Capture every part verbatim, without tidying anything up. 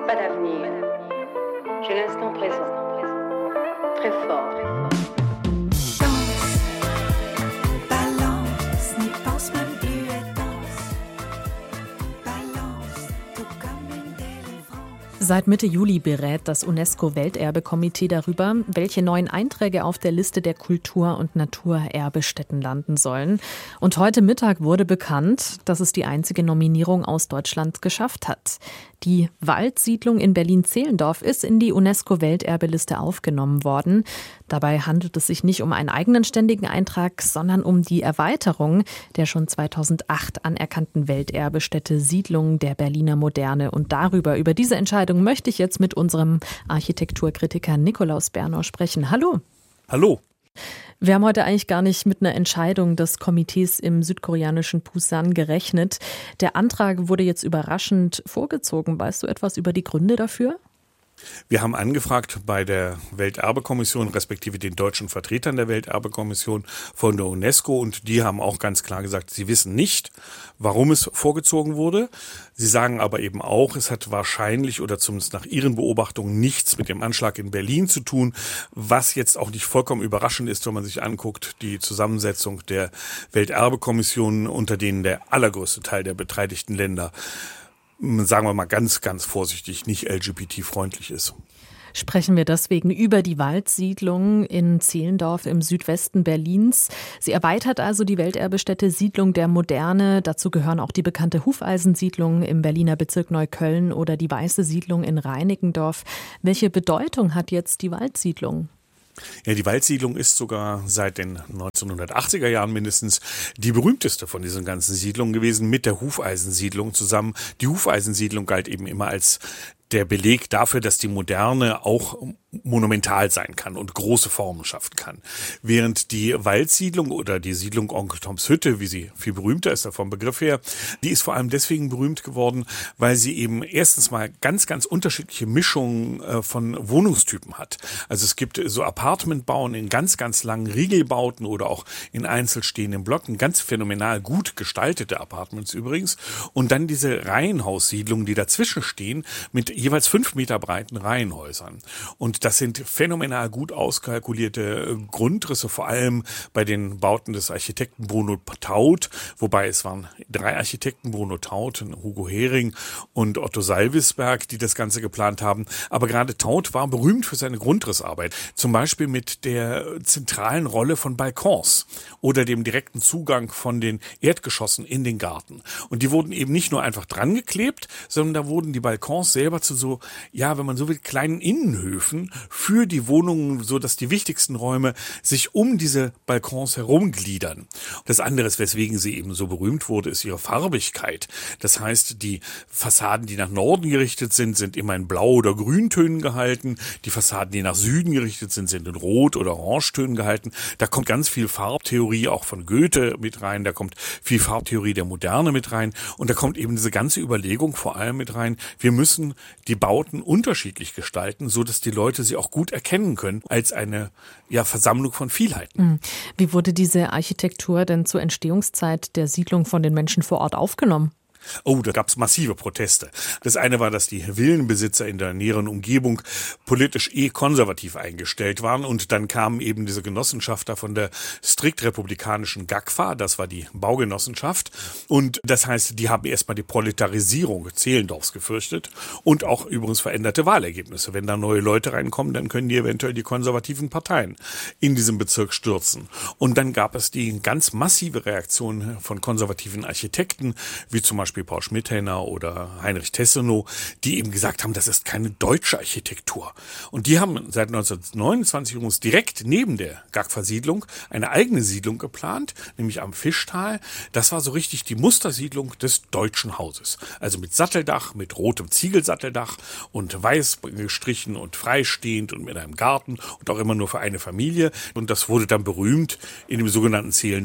pas d'avenir. J'ai l'instant présent. Très fort. Danse, balance, n'y pense même plus et danse. Balance, tout comme une délivrance. Seit Mitte Juli berät das UNESCO-Welterbekomitee darüber, welche neuen Einträge auf der Liste der Kultur- und Naturerbestätten landen sollen. Und heute Mittag wurde bekannt, dass es die einzige Nominierung aus Deutschland geschafft hat. Die Waldsiedlung in Berlin-Zehlendorf ist in die UNESCO-Welterbeliste aufgenommen worden. Dabei handelt es sich nicht um einen eigenen ständigen Eintrag, sondern um die Erweiterung der schon zweitausendacht anerkannten Welterbestätte Siedlung der Berliner Moderne. Und darüber, über diese Entscheidung möchte ich jetzt mit unserem Architekturkritiker Nikolaus Bernau sprechen. Hallo. Hallo. Wir haben heute eigentlich gar nicht mit einer Entscheidung des Komitees im südkoreanischen Busan gerechnet. Der Antrag wurde jetzt überraschend vorgezogen. Weißt du etwas über die Gründe dafür? Wir haben angefragt bei der Welterbekommission, respektive den deutschen Vertretern der Welterbekommission von der UNESCO, und die haben auch ganz klar gesagt, sie wissen nicht, warum es vorgezogen wurde. Sie sagen aber eben auch, es hat wahrscheinlich oder zumindest nach ihren Beobachtungen nichts mit dem Anschlag in Berlin zu tun, was jetzt auch nicht vollkommen überraschend ist, wenn man sich anguckt, die Zusammensetzung der Welterbekommission, unter denen der allergrößte Teil der beteiligten Länder, sagen wir mal ganz, ganz vorsichtig, nicht L G B T-freundlich ist. Sprechen wir deswegen über die Waldsiedlung in Zehlendorf im Südwesten Berlins. Sie erweitert also die Welterbestätte Siedlung der Moderne. Dazu gehören auch die bekannte Hufeisensiedlung im Berliner Bezirk Neukölln oder die Weiße Siedlung in Reinickendorf. Welche Bedeutung hat jetzt die Waldsiedlung? Ja, die Waldsiedlung ist sogar seit den neunzehnhundertachtziger Jahren mindestens die berühmteste von diesen ganzen Siedlungen gewesen, mit der Hufeisensiedlung zusammen. Die Hufeisensiedlung galt eben immer als der Beleg dafür, dass die Moderne auch monumental sein kann und große Formen schaffen kann. Während die Waldsiedlung oder die Siedlung Onkel Toms Hütte, wie sie viel berühmter ist, vom Begriff her, die ist vor allem deswegen berühmt geworden, weil sie eben erstens mal ganz, ganz unterschiedliche Mischungen äh, von Wohnungstypen hat. Also es gibt so Apartmentbauen in ganz, ganz langen Riegelbauten oder auch in einzelstehenden Blöcken, ganz phänomenal gut gestaltete Apartments übrigens. Und dann diese Reihenhaussiedlungen, die dazwischen stehen, mit jeweils fünf Meter breiten Reihenhäusern. Und das sind phänomenal gut auskalkulierte Grundrisse, vor allem bei den Bauten des Architekten Bruno Taut, wobei es waren drei Architekten, Bruno Taut, Hugo Hering und Otto Salvisberg, die das Ganze geplant haben. Aber gerade Taut war berühmt für seine Grundrissarbeit, zum Beispiel mit der zentralen Rolle von Balkons oder dem direkten Zugang von den Erdgeschossen in den Garten. Und die wurden eben nicht nur einfach dran geklebt, sondern da wurden die Balkons selber zu so, ja, wenn man so will, kleinen Innenhöfen für die Wohnungen, so dass die wichtigsten Räume sich um diese Balkons herumgliedern. Das andere, weswegen sie eben so berühmt wurde, ist ihre Farbigkeit. Das heißt, die Fassaden, die nach Norden gerichtet sind, sind immer in Blau- oder Grüntönen gehalten. Die Fassaden, die nach Süden gerichtet sind, sind in Rot- oder Orangetönen gehalten. Da kommt ganz viel Farbtheorie auch von Goethe mit rein. Da kommt viel Farbtheorie der Moderne mit rein. Und da kommt eben diese ganze Überlegung vor allem mit rein. Wir müssen die Bauten unterschiedlich gestalten, so dass die Leute sie auch gut erkennen können als eine ja, Versammlung von Vielheiten. Wie wurde diese Architektur denn zur Entstehungszeit der Siedlung von den Menschen vor Ort aufgenommen? Oh, da gab es massive Proteste. Das eine war, dass die Villenbesitzer in der näheren Umgebung politisch eh konservativ eingestellt waren, und dann kamen eben diese Genossenschafter von der strikt republikanischen G A G F A, das war die Baugenossenschaft, und das heißt, die haben erstmal die Proletarisierung Zehlendorfs gefürchtet und auch übrigens veränderte Wahlergebnisse. Wenn da neue Leute reinkommen, dann können die eventuell die konservativen Parteien in diesem Bezirk stürzen. Und dann gab es die ganz massive Reaktion von konservativen Architekten, wie zum Beispiel Paul Schmidhenner oder Heinrich Tessenow, die eben gesagt haben, das ist keine deutsche Architektur. Und die haben seit neunzehnhundertneunundzwanzig übrigens direkt neben der G A G F-A-Siedlung eine eigene Siedlung geplant, nämlich am Fischtal. Das war so richtig die Mustersiedlung des deutschen Hauses. Also mit Satteldach, mit rotem Ziegelsatteldach und weiß gestrichen und freistehend und mit einem Garten und auch immer nur für eine Familie. Und das wurde dann berühmt in dem sogenannten Zehlendorfer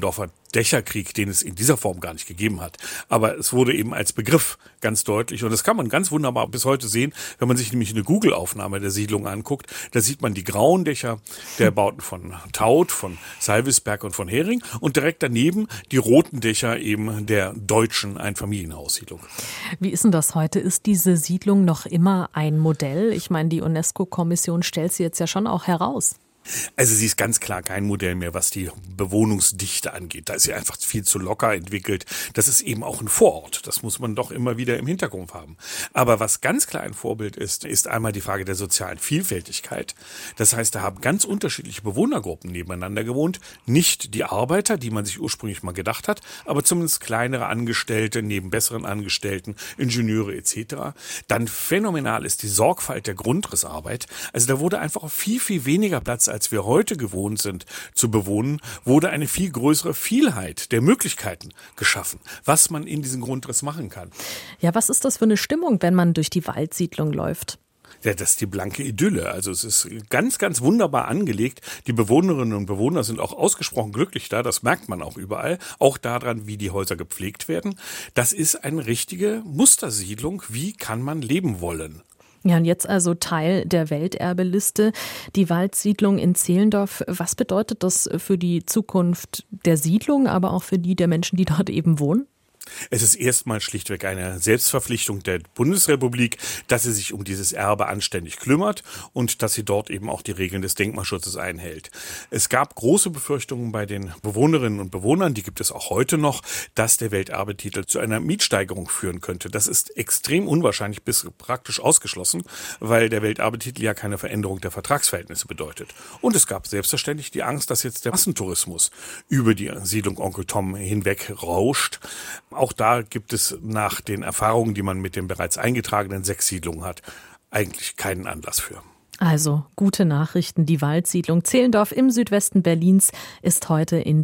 Dächerkrieg, den es in dieser Form gar nicht gegeben hat. Aber es wurde eben als Begriff ganz deutlich. Und das kann man ganz wunderbar bis heute sehen, wenn man sich nämlich eine Google-Aufnahme der Siedlung anguckt. Da sieht man die grauen Dächer der Bauten von Taut, von Salvisberg und von Hering und direkt daneben die roten Dächer eben der deutschen Einfamilienhaussiedlung. Wie ist denn das heute? Ist diese Siedlung noch immer ein Modell? Ich meine, die UNESCO-Kommission stellt sie jetzt ja schon auch heraus. Also sie ist ganz klar kein Modell mehr, was die Bewohnungsdichte angeht. Da ist sie einfach viel zu locker entwickelt. Das ist eben auch ein Vorort. Das muss man doch immer wieder im Hintergrund haben. Aber was ganz klar ein Vorbild ist, ist einmal die Frage der sozialen Vielfältigkeit. Das heißt, da haben ganz unterschiedliche Bewohnergruppen nebeneinander gewohnt. Nicht die Arbeiter, die man sich ursprünglich mal gedacht hat, aber zumindest kleinere Angestellte neben besseren Angestellten, Ingenieure et cetera. Dann phänomenal ist die Sorgfalt der Grundrissarbeit. Also da wurde einfach viel, viel weniger Platz als wir heute gewohnt sind zu bewohnen, wurde eine viel größere Vielheit der Möglichkeiten geschaffen, was man in diesem Grundriss machen kann. Ja, was ist das für eine Stimmung, wenn man durch die Waldsiedlung läuft? Ja, das ist die blanke Idylle. Also es ist ganz, ganz wunderbar angelegt. Die Bewohnerinnen und Bewohner sind auch ausgesprochen glücklich da. Das merkt man auch überall. Auch daran, wie die Häuser gepflegt werden. Das ist eine richtige Mustersiedlung. Wie kann man leben wollen? Ja, und jetzt also Teil der Welterbeliste, die Waldsiedlung in Zehlendorf. Was bedeutet das für die Zukunft der Siedlung, aber auch für die der Menschen, die dort eben wohnen? Es ist erstmal schlichtweg eine Selbstverpflichtung der Bundesrepublik, dass sie sich um dieses Erbe anständig kümmert und dass sie dort eben auch die Regeln des Denkmalschutzes einhält. Es gab große Befürchtungen bei den Bewohnerinnen und Bewohnern, die gibt es auch heute noch, dass der Welterbetitel zu einer Mietsteigerung führen könnte. Das ist extrem unwahrscheinlich bis praktisch ausgeschlossen, weil der Welterbetitel ja keine Veränderung der Vertragsverhältnisse bedeutet. Und es gab selbstverständlich die Angst, dass jetzt der Massentourismus über die Siedlung Onkel Tom hinweg rauscht. Auch da gibt es nach den Erfahrungen, die man mit den bereits eingetragenen sechs Siedlungen hat, eigentlich keinen Anlass für. Also gute Nachrichten. Die Waldsiedlung Zehlendorf im Südwesten Berlins ist heute in